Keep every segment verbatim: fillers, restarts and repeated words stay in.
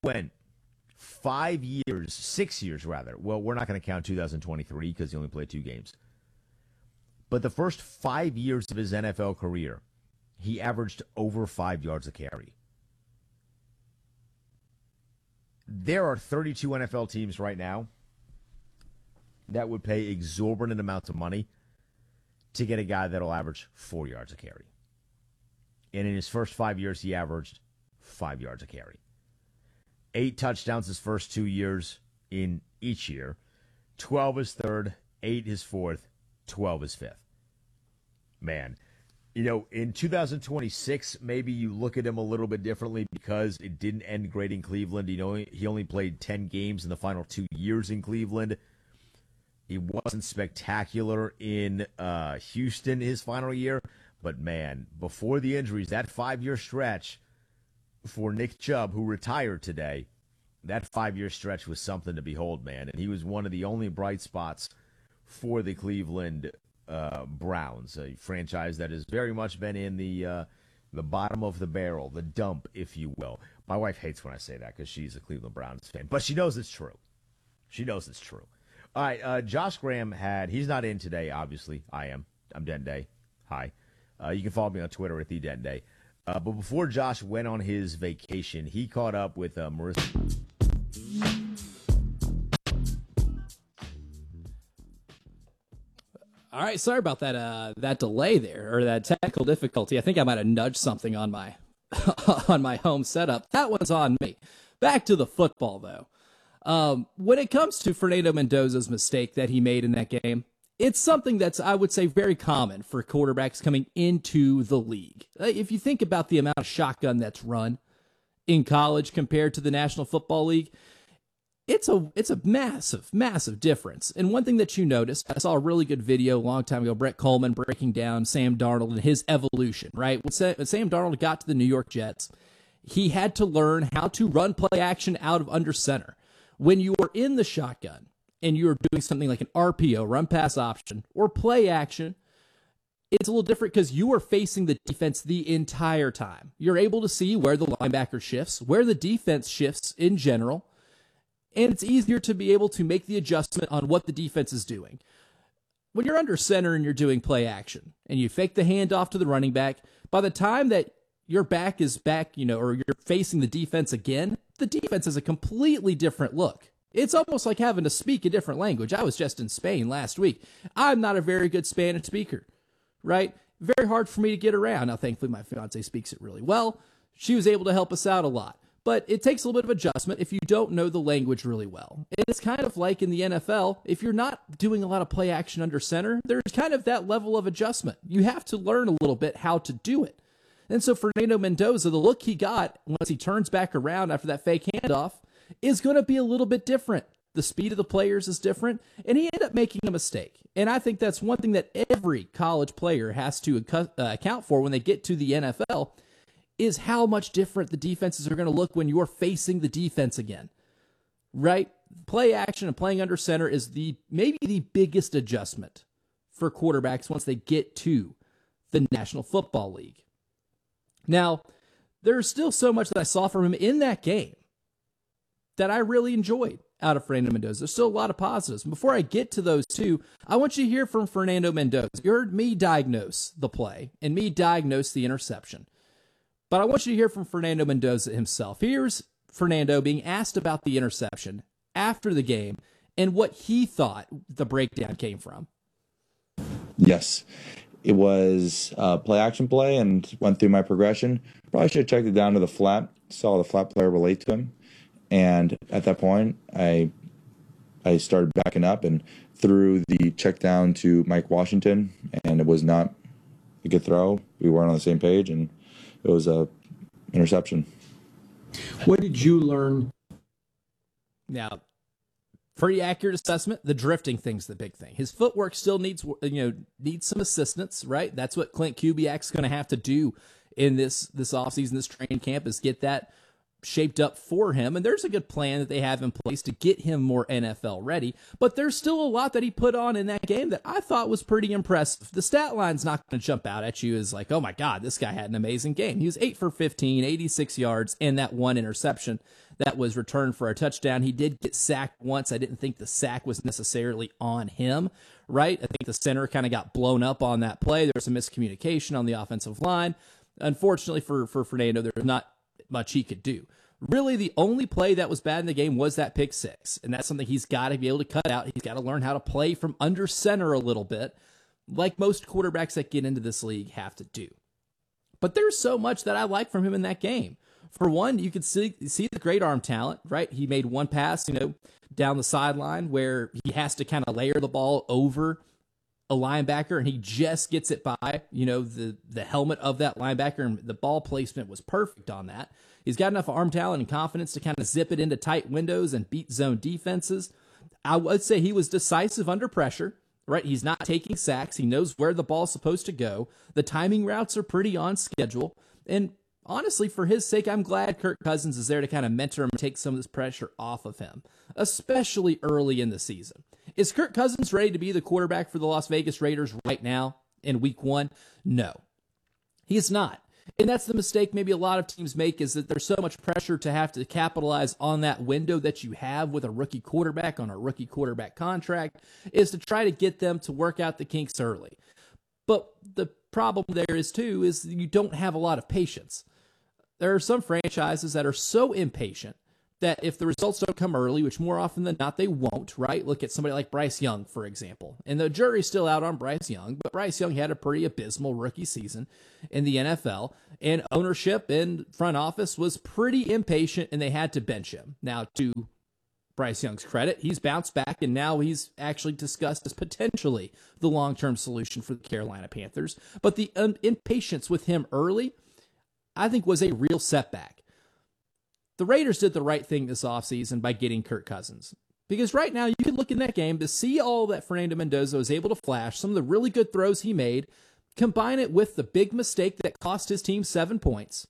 went five years, six years rather. Well, we're not going to count two thousand twenty-three because he only played two games. But the first five years of his N F L career, he averaged over five yards a carry. There are thirty-two N F L teams right now that would pay exorbitant amounts of money to get a guy that'll average four yards a carry. And in his first five years, he averaged five yards a carry. Eight touchdowns his first two years in each year. twelve his third, eight his fourth, twelve his fifth. Man, you know, in two thousand twenty-six, maybe you look at him a little bit differently because it didn't end great in Cleveland. You know, he only played ten games in the final two years in Cleveland. He wasn't spectacular in uh, Houston his final year. But, man, before the injuries, that five-year stretch for Nick Chubb, who retired today, that five-year stretch was something to behold, man. And he was one of the only bright spots for the Cleveland uh, Browns, a franchise that has very much been in the uh, the bottom of the barrel, the dump, if you will. My wife hates when I say that because she's a Cleveland Browns fan. But she knows it's true. She knows it's true. All right, uh, Josh Graham had – he's not in today, obviously. I am. I'm Den Day. Hi. Uh, you can follow me on Twitter at the Den Day. Uh, but before Josh went on his vacation, he caught up with uh, Marissa. All right, sorry about that uh, that delay there, or that technical difficulty. I think I might have nudged something on my on my home setup. That one's on me. Back to the football, though. Um, when it comes to Fernando Mendoza's mistake that he made in that game, it's something that's, I would say, very common for quarterbacks coming into the league. If you think about the amount of shotgun that's run in college compared to the National Football League, it's a it's a massive, massive difference. And one thing that you notice, I saw a really good video a long time ago, Brett Coleman breaking down Sam Darnold and his evolution, right? When Sam, when Sam Darnold got to the New York Jets, he had to learn how to run play action out of under center. When you are in the shotgun and you're doing something like an R P O, run pass option, or play action, it's a little different because you are facing the defense the entire time. You're able to see where the linebacker shifts, where the defense shifts in general, and it's easier to be able to make the adjustment on what the defense is doing. When you're under center and you're doing play action, and you fake the handoff to the running back, by the time that your back is back, you know, or you're facing the defense again, the defense has a completely different look. It's almost like having to speak a different language. I was just in Spain last week. I'm not a very good Spanish speaker, right? Very hard for me to get around. Now, thankfully, my fiance speaks it really well. She was able to help us out a lot. But it takes a little bit of adjustment if you don't know the language really well. And it's kind of like in the N F L, if you're not doing a lot of play action under center, there's kind of that level of adjustment. You have to learn a little bit how to do it. And so Fernando Mendoza, the look he got once he turns back around after that fake handoff is going to be a little bit different. The speed of the players is different, and he ended up making a mistake. And I think that's one thing that every college player has to account for when they get to the N F L is how much different the defenses are going to look when you're facing the defense again, right? Play action and playing under center is the maybe the biggest adjustment for quarterbacks once they get to the National Football League. Now, there's still so much that I saw from him in that game that I really enjoyed out of Fernando Mendoza. There's still a lot of positives. And before I get to those two, I want you to hear from Fernando Mendoza. You heard me diagnose the play and me diagnose the interception. But I want you to hear from Fernando Mendoza himself. Here's Fernando being asked about the interception after the game and what he thought the breakdown came from. Yes, it was a play action play and went through my progression. Probably should have checked it down to the flat, saw the flat player relate to him. And at that point, I I started backing up and threw the check down to Mike Washington, and it was not a good throw. We weren't on the same page, and it was a interception. What did you learn? Now, pretty accurate assessment. The drifting thing's the big thing. His footwork still needs, you know, needs some assistance, right? That's what Clint Kubiak's going to have to do in this this offseason, this training camp, is get that shaped up for him, and there's a good plan that they have in place to get him more N F L ready, but there's still a lot that he put on in that game that I thought was pretty impressive. The stat line's not going to jump out at you as like, oh my God, this guy had an amazing game. He was eight for fifteen, eighty-six yards, and that one interception that was returned for a touchdown. He did get sacked once. I didn't think the sack was necessarily on him, right? I think the center kind of got blown up on that play. There was some miscommunication on the offensive line. Unfortunately for, for Fernando, there's not much he could do. Really, the only play that was bad in the game was that pick six, and that's something he's got to be able to cut out. He's got to learn how to play from under center a little bit, like most quarterbacks that get into this league have to do. But there's so much that I like from him in that game. For one, you could see see the great arm talent, right? He made one pass, you know, down the sideline where he has to kind of layer the ball over a linebacker, and he just gets it by, you know, the, the helmet of that linebacker, and the ball placement was perfect on that. He's got enough arm talent and confidence to kind of zip it into tight windows and beat zone defenses. I would say he was decisive under pressure, right? He's not taking sacks. He knows where the ball's supposed to go. The timing routes are pretty on schedule. And honestly, for his sake, I'm glad Kirk Cousins is there to kind of mentor him and take some of this pressure off of him, especially early in the season. Is Kirk Cousins ready to be the quarterback for the Las Vegas Raiders right now in week one? No, he is not. And that's the mistake maybe a lot of teams make, is that there's so much pressure to have to capitalize on that window that you have with a rookie quarterback on a rookie quarterback contract, is to try to get them to work out the kinks early. But the problem there is, too, is you don't have a lot of patience. There are some franchises that are so impatient that if the results don't come early, which more often than not they won't, right? Look at somebody like Bryce Young, for example. And the jury's still out on Bryce Young, but Bryce Young had a pretty abysmal rookie season in the N F L, and ownership and front office was pretty impatient, and they had to bench him. Now, to Bryce Young's credit, he's bounced back, and now he's actually discussed as potentially the long-term solution for the Carolina Panthers. But the um, impatience with him early, I think, was a real setback. The Raiders did the right thing this offseason by getting Kirk Cousins. Because right now, you can look in that game to see all that Fernando Mendoza was able to flash, some of the really good throws he made, combine it with the big mistake that cost his team seven points,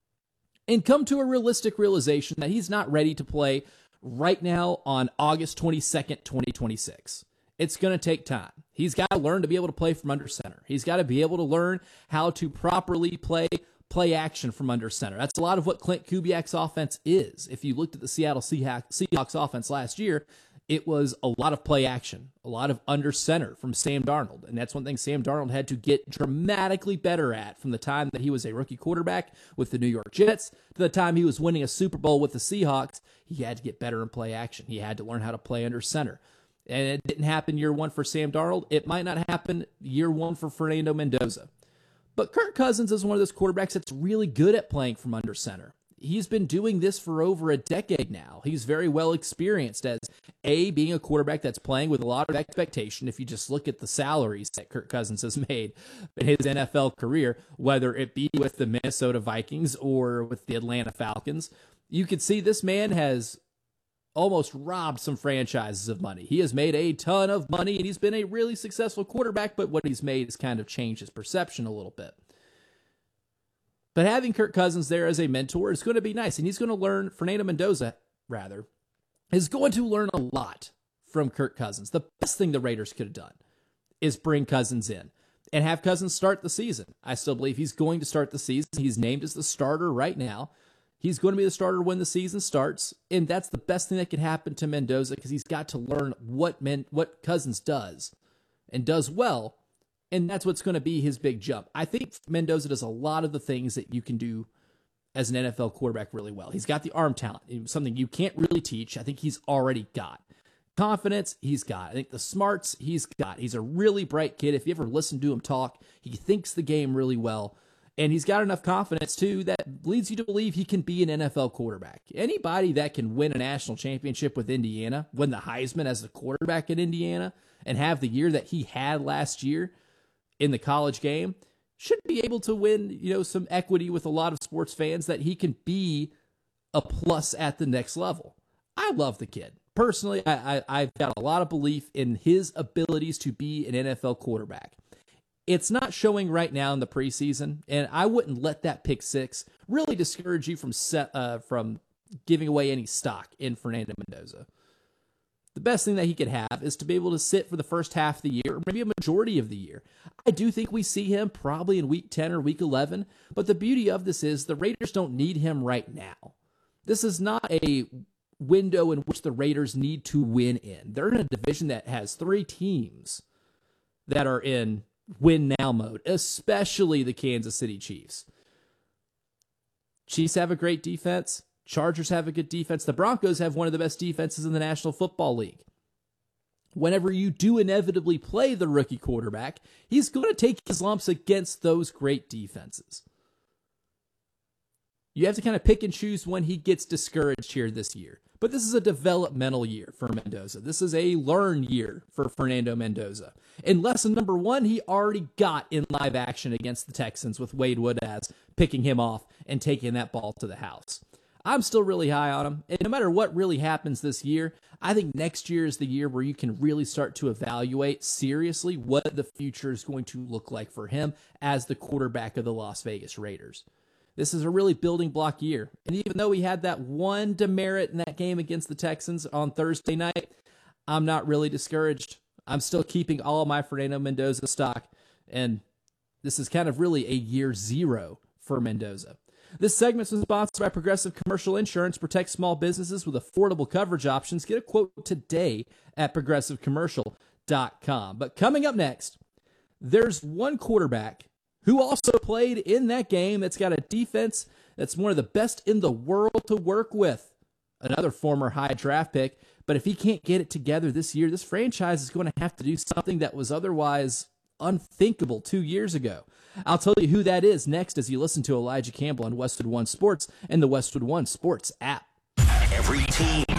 and come to a realistic realization that he's not ready to play right now on August twenty-second, twenty twenty-six. It's going to take time. He's got to learn to be able to play from under center. He's got to be able to learn how to properly play play action from under center. That's a lot of what Clint Kubiak's offense is. If you looked at the Seattle Seahawks offense last year, it was a lot of play action, a lot of under center from Sam Darnold. And that's one thing Sam Darnold had to get dramatically better at from the time that he was a rookie quarterback with the New York Jets to the time he was winning a Super Bowl with the Seahawks. He had to get better in play action. He had to learn how to play under center. And it didn't happen year one for Sam Darnold. It might not happen year one for Fernando Mendoza. But Kirk Cousins is one of those quarterbacks that's really good at playing from under center. He's been doing this for over a decade now. He's very well experienced as, A, being a quarterback that's playing with a lot of expectation. If you just look at the salaries that Kirk Cousins has made in his N F L career, whether it be with the Minnesota Vikings or with the Atlanta Falcons, you can see this man has almost robbed some franchises of money. He has made a ton of money, and he's been a really successful quarterback, but what he's made has kind of changed his perception a little bit. But having Kirk Cousins there as a mentor is going to be nice, and he's going to learn, Fernando Mendoza, rather, is going to learn a lot from Kirk Cousins. The best thing the Raiders could have done is bring Cousins in and have Cousins start the season. I still believe he's going to start the season. He's named as the starter right now. He's going to be the starter when the season starts, and that's the best thing that can happen to Mendoza, because he's got to learn what Men- what Cousins does and does well, and that's what's going to be his big jump. I think Mendoza does a lot of the things that you can do as an N F L quarterback really well. He's got the arm talent, something you can't really teach. I think he's already got. Confidence, he's got. I think the smarts, he's got. He's a really bright kid. If you ever listen to him talk, he thinks the game really well. And he's got enough confidence, too, that leads you to believe he can be an N F L quarterback. Anybody that can win a national championship with Indiana, win the Heisman as the quarterback at Indiana, and have the year that he had last year in the college game, should be able to win, you know, some equity with a lot of sports fans that he can be a plus at the next level. I love the kid. Personally, I, I, I've got a lot of belief in his abilities to be an N F L quarterback. It's not showing right now in the preseason, and I wouldn't let that pick six really discourage you from set, uh, from giving away any stock in Fernando Mendoza. The best thing that he could have is to be able to sit for the first half of the year, or maybe a majority of the year. I do think we see him probably in week ten or week eleven, but the beauty of this is the Raiders don't need him right now. This is not a window in which the Raiders need to win in. They're in a division that has three teams that are in win now mode, especially the Kansas City Chiefs. Chiefs have a great defense. Chargers have a good defense. The Broncos have one of the best defenses in the National Football League. Whenever you do inevitably play the rookie quarterback, he's going to take his lumps against those great defenses. You have to kind of pick and choose when he gets discouraged here this year. But this is a developmental year for Mendoza. This is a learn year for Fernando Mendoza. In lesson number one, he already got in live action against the Texans with Wade Woodaz picking him off and taking that ball to the house. I'm still really high on him. And no matter what really happens this year, I think next year is the year where you can really start to evaluate seriously what the future is going to look like for him as the quarterback of the Las Vegas Raiders. This is a really building block year. And even though he had that one demerit in that game against the Texans on Thursday night, I'm not really discouraged. I'm still keeping all of my Fernando Mendoza stock. And this is kind of really a year zero for Mendoza. This segment is sponsored by Progressive Commercial Insurance. Protect small businesses with affordable coverage options. Get a quote today at progressive commercial dot com. But coming up next, there's one quarterback who also played in that game that's got a defense that's one of the best in the world to work with. Another former high draft pick. But if he can't get it together this year, this franchise is going to have to do something that was otherwise unthinkable two years ago. I'll tell you who that is next as you listen to Elijah Campbell on Westwood One Sports and the Westwood One Sports app. Every team,